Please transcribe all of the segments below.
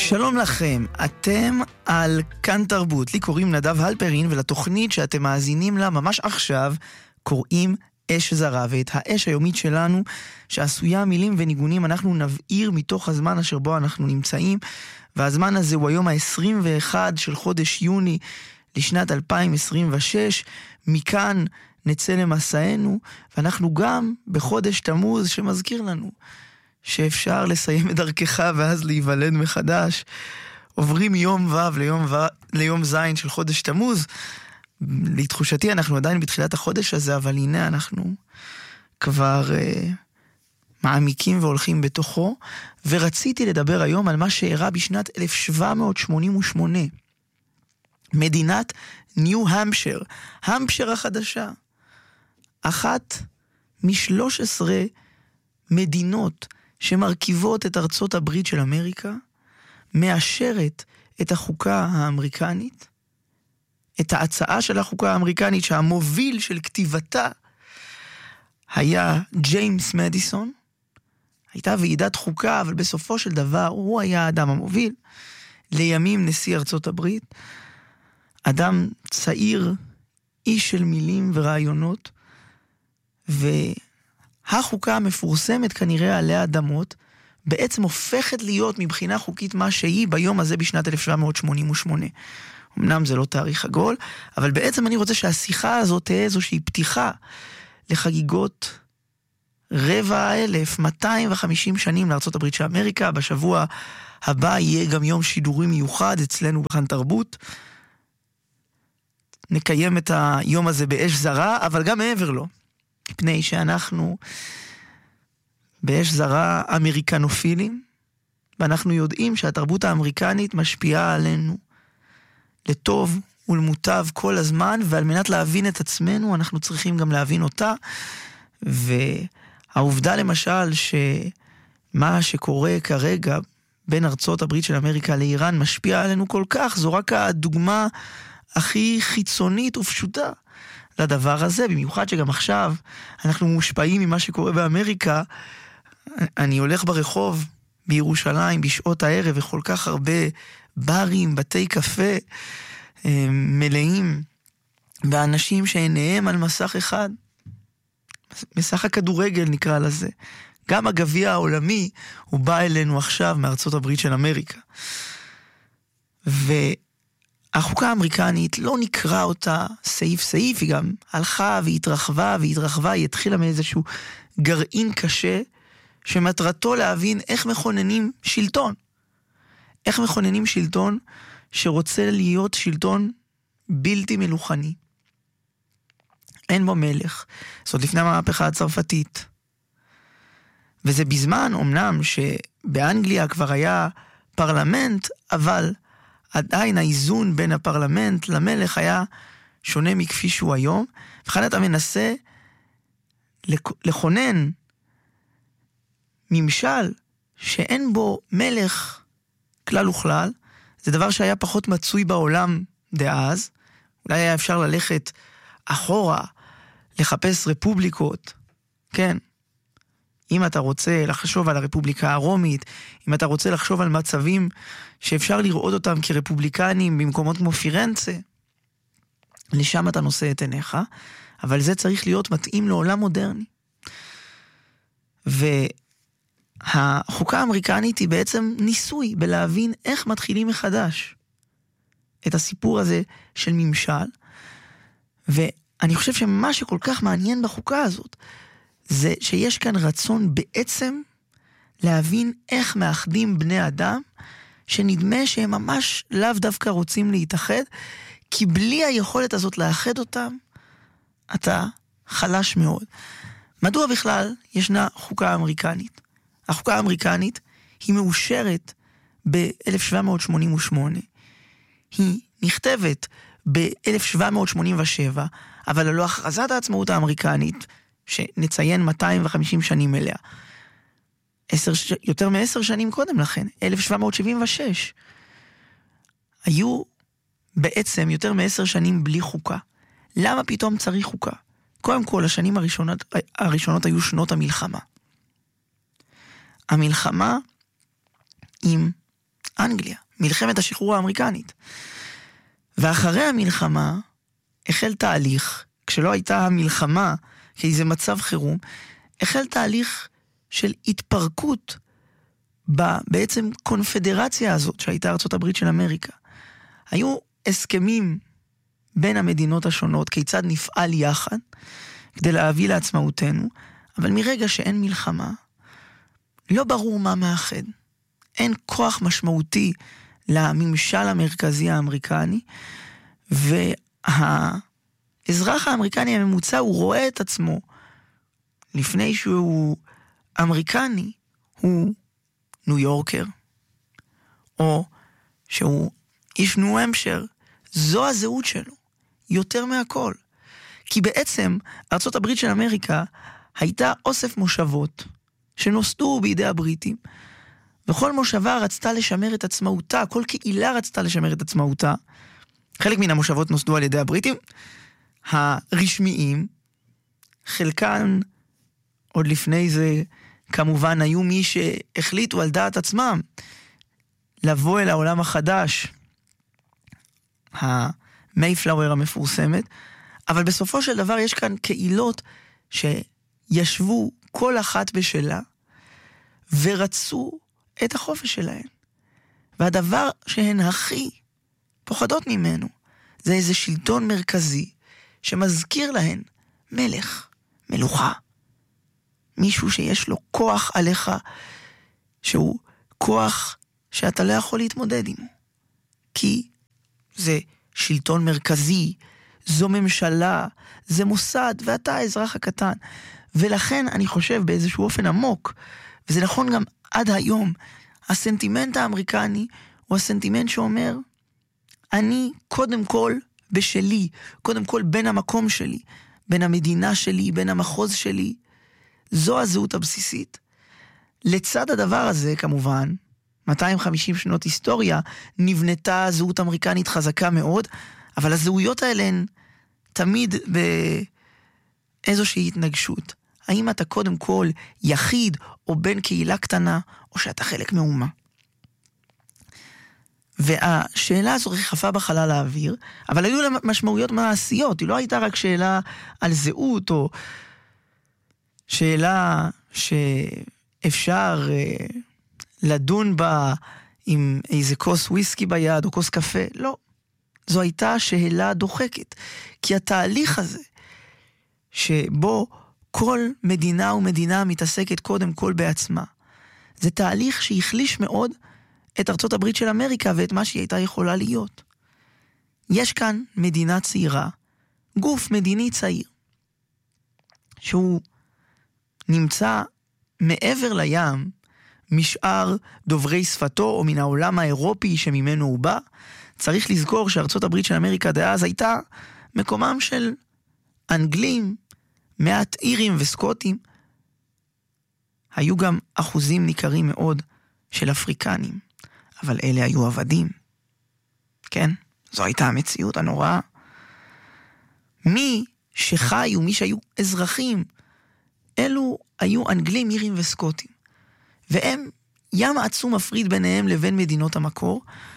שלום לכם, אתם על כאן תרבות. לי קוראים נדב הלפרין, ולתוכנית שאתם מאזינים לה ממש עכשיו קוראים אש זרה. ואת האש היומית שלנו, שעשויה מילים וניגונים, אנחנו נבעיר מתוך הזמן אשר בו אנחנו נמצאים. והזמן הזה הוא היום ה-21 של חודש יוני לשנת 2026. מכאן נצא למסענו, ואנחנו גם בחודש תמוז שמזכיר לנו שאפשר לסיים את דרכך ואז להיוולד מחדש. עוברים יום ו' ליום ז' של חודש תמוז. לתחושתי אנחנו עדיין בתחילת החודש הזה, אבל הנה אנחנו כבר מעמיקים והולכים בתוכו. ורציתי לדבר היום על מה שאירע בשנת 1788. מדינת ניו המפשר, המפשר החדשה. אחת מ-13 מדינות שמרכיבות את ארצות הברית של אמריקה, מאשרת את החוקה האמריקנית, את ההצעה של החוקה האמריקנית שהמוביל של כתיבתה היה ג'יימס מדיסון. הייתה ועידת חוקה, אבל בסופו של דבר הוא היה האדם המוביל, לימים נשיא ארצות הברית, אדם צעיר, איש של מילים ורעיונות, החוקה המפורסמת כנראה עלי אדמות, בעצם הופכת להיות מבחינה חוקית מה שהיא ביום הזה בשנת 1788. אמנם זה לא תאריך עגול, אבל בעצם אני רוצה שהשיחה הזאת תהיה איזושהי פתיחה לחגיגות 250 שנים לארצות הברית של אמריקה. בשבוע הבא יהיה גם יום שידורי מיוחד אצלנו בכאן תרבות. נקיים את היום הזה באש זרה, אבל גם מעבר לו. מפני שאנחנו באש זרה אמריקנופילים, ואנחנו יודעים שהתרבות האמריקנית משפיעה עלינו לטוב ולמוטב כל הזמן, ועל מנת להבין את עצמנו אנחנו צריכים גם להבין אותה. והעובדה למשל שמה שקורה כרגע בין ארצות הברית של אמריקה לאיראן משפיע עלינו כל כך, זו רק הדוגמה הכי חיצונית ופשוטה לדבר הזה, במיוחד שגם עכשיו אנחנו מושפעים ממה שקורה באמריקה. אני הולך ברחוב בירושלים בשעות הערב, וכל כך הרבה ברים, בתי קפה מלאים באנשים שעיניהם על מסך אחד, מסך הכדורגל נקרא לזה. גם הגביע העולמי הוא בא אלינו עכשיו מארצות הברית של אמריקה. החוקה האמריקנית, לא נקרא אותה סעיף סעיף, היא גם הלכה והתרחבה, היא התחילה מאיזשהו גרעין קשה, שמטרתו להבין איך מכוננים שלטון. איך מכוננים שלטון שרוצה להיות שלטון בלתי מלוכני. אין בו מלך. זאת לפני המהפכה הצרפתית. וזה בזמן, אמנם, שבאנגליה כבר היה פרלמנט, אבל עדיין האיזון בין הפרלמנט למלך היה שונה מכפי שהוא היום, וכאן אתה מנסה לכונן ממשל שאין בו מלך כלל וכלל. זה דבר שהיה פחות מצוי בעולם דאז. אולי היה אפשר ללכת אחורה, לחפש רפובליקות, כן, אם אתה רוצה לחשוב על הרפובליקה הרומית, אם אתה רוצה לחשוב על מצבים שאפשר לראות אותם כרפובליקנים במקומות כמו פירנצה, לשם אתה נושא את עיניך, אבל זה צריך להיות מתאים לעולם מודרני. והחוקה האמריקנית היא בעצם ניסוי בלהבין איך מתחילים מחדש את הסיפור הזה של ממשל, ואני חושב שמה שכל כך מעניין בחוקה הזאת, זה שיש כאן רצון בעצם להבין איך מאחדים בני אדם, שנדמה שהם ממש לאו דווקא רוצים להתאחד, כי בלי היכולת הזאת לאחד אותם, אתה חלש מאוד. מדוע בכלל ישנה חוקה אמריקנית? החוקה האמריקנית היא מאושרת ב-1788, היא נכתבת ב-1787, אבל ללא הכרזת העצמאות האמריקנית, שנציין 250 שנים אליה, יותר מ10 שנים קודם לכן, 1776, היו בעצם יותר מ10 שנים בלי חוקה. למה פתאום צריך חוקה? קודם כל, השנים הראשונות היו שנות המלחמה. המלחמה עם אנגליה, מלחמת השחרור האמריקנית. ואחרי המלחמה החל תהליך, כשלא הייתה המלחמה, כי זה מצב חירום, החל תהליך של התפרקות בעצם קונפדרציה הזאת שהייתה ארצות הברית של אמריקה. היו הסכמים בין המדינות השונות, כיצד נפעל יחד כדי להביא לעצמאותנו, אבל מרגע שאין מלחמה, לא ברור מה מאחד. אין כוח משמעותי לממשל המרכזי האמריקני, והאזרח האמריקני הממוצע הוא רואה את עצמו, לפני שהוא אמריקני, הוא ניו יורקר, או שהוא איש ניו המפשר. זו הזהות שלו, יותר מהכל. כי בעצם ארצות הברית של אמריקה הייתה אוסף מושבות שנוסדו בידי הבריטים, וכל מושבה רצתה לשמר את עצמאותה, כל קהילה רצתה לשמר את עצמאותה. חלק מן המושבות נוסדו על ידי הבריטים הרשמיים, חלקן עוד לפני זה כמובן היו מי שהחליטו על דעת עצמם לבוא אל העולם החדש, המייפלאואר המפורסמת, אבל בסופו של דבר יש כאן קהילות שישבו כל אחת בשלה ורצו את החופש שלהן. והדבר שהן הכי פוחדות ממנו זה איזה שלטון מרכזי שמזכיר להן מלך, מלוכה, מישהו שיש לו כוח עליך, שהוא כוח שאתה לא יכול להתמודד עמו. כי זה שלטון מרכזי, זו ממשלה, זה מוסד, ואתה האזרח הקטן. ולכן אני חושב באיזשהו אופן עמוק, וזה נכון גם עד היום, הסנטימנט האמריקני הוא הסנטימנט שאומר, אני קודם כל בשלי, קודם כל בין המקום שלי, בין המדינה שלי, בין המחוז שלי. זו הזהות הבסיסית. לצד הדבר הזה, כמובן, 250 שנות היסטוריה, נבנתה זהות אמריקנית חזקה מאוד, אבל הזהויות האלה הן תמיד באיזושהי התנגשות. האם אתה קודם כל יחיד או בן קהילה קטנה, או שאתה חלק מאומה? והשאלה הזו ריחפה בחלל האוויר, אבל היו לה משמעויות מעשיות. היא לא הייתה רק שאלה על זהות, או שאלה שאפשר לדון בה עם איזה כוס וויסקי ביד או כוס קפה. לא. זו הייתה שאלה דוחקת. כי התהליך הזה, שבו כל מדינה ומדינה מתעסקת קודם כל בעצמה, זה תהליך שהחליש מאוד את ארצות הברית של אמריקה ואת מה שהיא הייתה יכולה להיות. יש כאן מדינה צעירה, גוף מדיני צעיר, שהוא נמצא מעבר לים משאר דוברי שפתו או מן העולם האירופי שממנו הוא בא. צריך לזכור שארצות הברית של אמריקה דאז הייתה מקומם של אנגלים, מעט אירים וסקוטים. היו גם אחוזים ניכרים מאוד של אפריקנים, אבל אלה היו עבדים. כן, זו הייתה המציאות הנוראה. מי שחיו, מי שהיו אזרחים, אלו היו אנגלים, אירים וסקוטים. והם ים עצום מפריד ביניהם לבין מדינות המקור,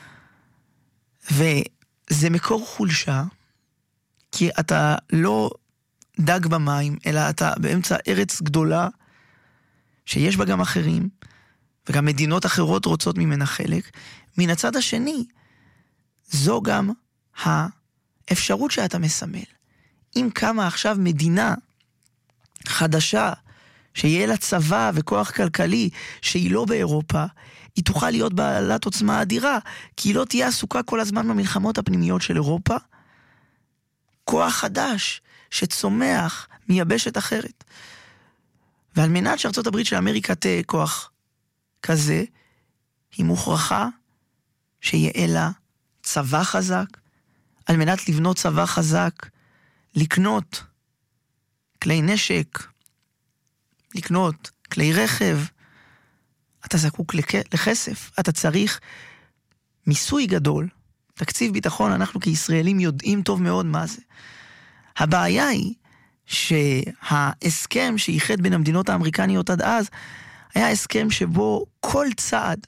וזה מקור חולשה, כי אתה לא דג במים, אלא אתה באמצע ארץ גדולה, שיש בה גם אחרים, וגם מדינות אחרות רוצות ממנה חלק. מן הצד השני, זו גם האפשרות שאתה מסמל. אם קמה עכשיו מדינה חדשה, שיהיה לה צבא וכוח כלכלי, שהיא לא באירופה, היא תוכל להיות בעלת עוצמה אדירה, כי היא לא תהיה עסוקה כל הזמן במלחמות הפנימיות של אירופה. כוח חדש שצומח מיבשת אחרת. ועל מנת שארצות הברית של אמריקה תהיה כוח כזה, היא מוכרחה שיהיה לה צבא חזק. על מנת לבנות צבא חזק, לקנות כלי נשק, לקנות כלי רכב, אתה זקוק לכסף, אתה צריך מיסוי גדול, תקציב ביטחון. אנחנו כישראלים יודעים טוב מאוד מה זה. הבעיה היא שההסכם שייחד בין המדינות האמריקניות עד אז, היה הסכם שבו כל צעד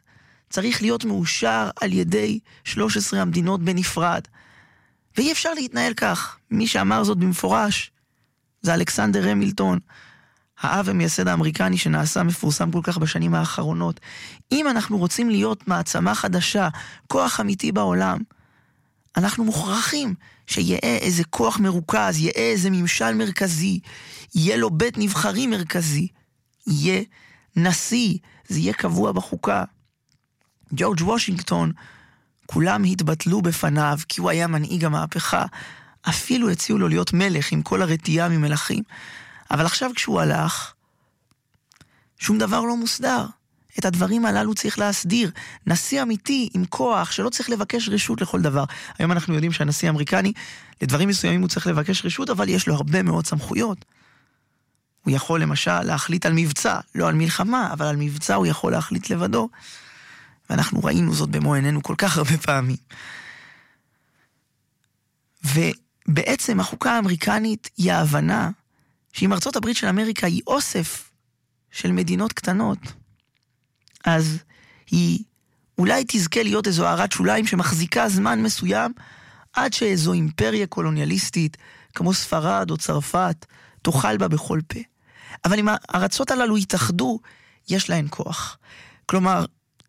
צריך להיות מאושר על ידי 13 המדינות בנפרד. ואי אפשר להתנהל כך. מי שאמר זאת במפורש זה אלכסנדר המילטון, האב המייסד האמריקני שנעשה מפורסם כל כך בשנים האחרונות. אם אנחנו רוצים להיות מעצמה חדשה, כוח אמיתי בעולם, אנחנו מוכרחים שיהיה איזה כוח מרוכז, יהיה איזה ממשל מרכזי, יהיה לו בית נבחרים מרכזי, יהיה נשיא, זה יהיה קבוע בחוקה. ג'ורג' וושינגטון, כולם התבטלו בפניו כי הוא היה מנהיג המהפכה, אפילו הציעו לו להיות מלך עם כל הרתיעה ממלכים. אבל עכשיו כשהוא הלך, שום דבר לא מוסדר. את הדברים הללו צריך להסדיר. נשיא אמיתי עם כוח שלא צריך לבקש רשות לכל דבר. היום אנחנו יודעים שהנשיא האמריקני, לדברים מסוימים הוא צריך לבקש רשות, אבל יש לו הרבה מאוד סמכויות. הוא יכול למשל להחליט על מבצע, לא על מלחמה, אבל על מבצע הוא יכול להחליט לבדו. ואנחנו ראינו זאת במו עינינו כל כך הרבה פעמים. ובעצם החוקה האמריקנית היא ההבנה שאם ארצות הברית של אמריקה היא אוסף של מדינות קטנות, אז היא אולי תזכה להיות איזו הערת שוליים שמחזיקה זמן מסוים, עד שאיזו אימפריה קולוניאליסטית, כמו ספרד או צרפת, תאכל בה בכל פה. אבל אם הארצות הללו יתאחדו, יש להן כוח. כלומר,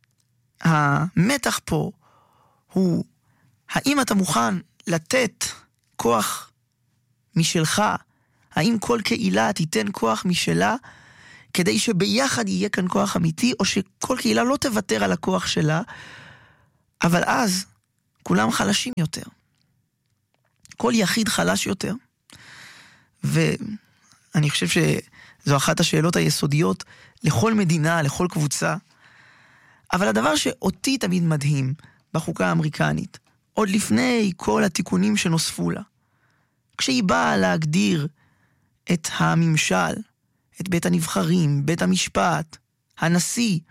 המתח פה הוא, האם אתה מוכן לתת כוח משלך, האם כל קהילה תיתן כוח משלה, כדי שביחד יהיה כאן כוח אמיתי, או שכל קהילה לא תוותר על הכוח שלה, אבל אז כולם חלשים יותר. כל יחיד חלש יותר. ואני חושב שזו אחת השאלות היסודיות לכל מדינה, לכל קבוצה. אבל הדבר שאותי תמיד מדהים בחוקה האמריקנית, עוד לפני כל התיקונים שנוספו לה, כשהיא באה להגדיר את הממשל, את בית הנבחרים, בית המשפט, הנשיא,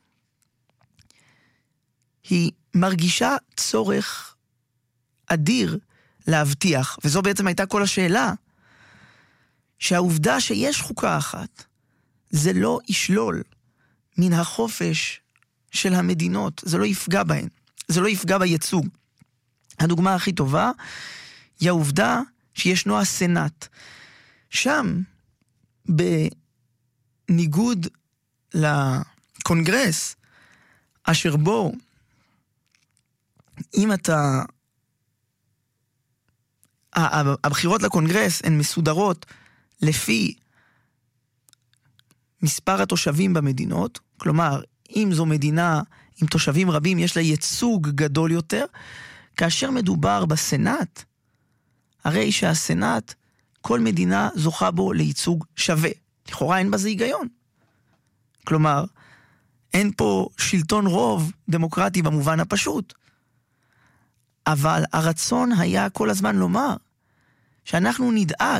היא מרגישה צורך אדיר להבטיח, וזו בעצם הייתה כל השאלה, שהעובדה שיש חוקה אחת, זה לא ישלול מן החופש של המדינות, זה לא יפגע בהן, זה לא יפגע בייצוג. הדוגמה הכי טובה היא העובדה שישנו הסנאט. שם, בניגוד לקונגרס, אשר בו, אם אתה, הבחירות לקונגרס הן מסודרות לפי מספר התושבים במדינות, כלומר, אם זו מדינה עם תושבים רבים, יש לה ייצוג גדול יותר, כאשר מדובר בסנאט, הרי שהסנאט, כל מדינה זוכה בו לייצוג שווה. לכאורה אין בזה היגיון. כלומר, אין פה שלטון רוב דמוקרטי במובן הפשוט. אבל הרצון היה כל הזמן לומר, שאנחנו נדאג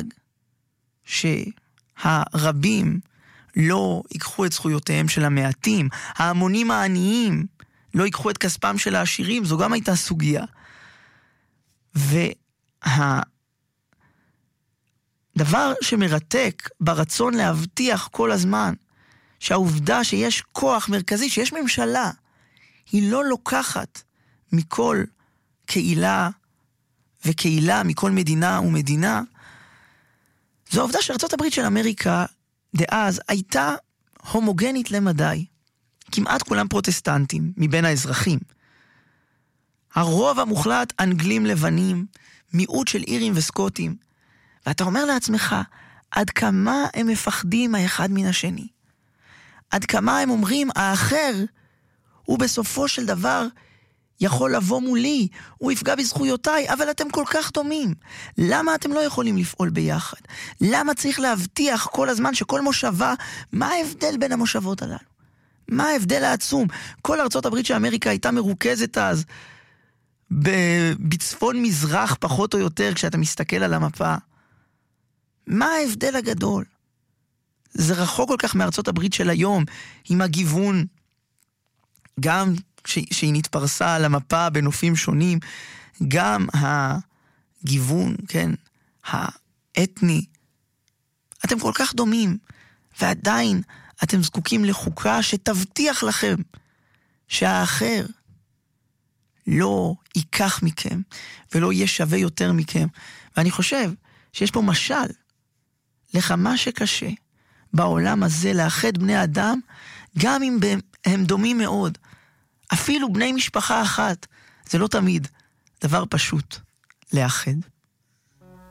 שהרבים לא ייקחו את זכויותיהם של המעטים, ההמונים העניים לא ייקחו את כספם של העשירים, זו גם הייתה סוגיה. דבר שמרתק ברצון להבטיח כל הזמן, שהעובדה שיש כוח מרכזי, שיש ממשלה, היא לא לוקחת מכל קהילה וקהילה, מכל מדינה ומדינה, זו העובדה שארצות הברית של אמריקה דאז הייתה הומוגנית למדי. כמעט כולם פרוטסטנטים מבין האזרחים. הרוב המוחלט אנגלים לבנים, מיעוט של אירים וסקוטים. ואתה אומר לעצמך, עד כמה הם מפחדים האחד מן השני? עד כמה הם אומרים, האחר הוא בסופו של דבר יכול לבוא מולי, הוא יפגע בזכויותיי, אבל אתם כל כך דומים. למה אתם לא יכולים לפעול ביחד? למה צריך להבטיח כל הזמן שכל מושבה, מה ההבדל בין המושבות הללו? מה ההבדל העצום? כל ארצות הברית של אמריקה הייתה מרוכזת אז, בצפון מזרח פחות או יותר, כשאתה מסתכל על המפה. מה ההבדל הגדול? זה רחוק כל כך מארצות הברית של היום, עם הגיוון, גם שהיא נתפרסה על המפה בנופים שונים, גם הגיוון, כן, האתני. אתם כל כך דומים, ועדיין אתם זקוקים לחוקה שתבטיח לכם שהאחר לא ייקח מכם ולא יהיה שווה יותר מכם. ואני חושב שיש פה משל לכמה שקשה בעולם הזה לאחד בני אדם, גם אם הם דומים מאוד. אפילו בני משפחה אחת, זה לא תמיד דבר פשוט לאחד.